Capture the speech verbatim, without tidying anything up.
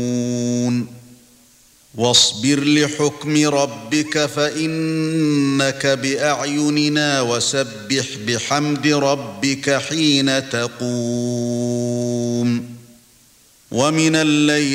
واصبر لحكم ربك فإنك بأعيننا وسبح بحمد ربك حين تقوم ومن الليل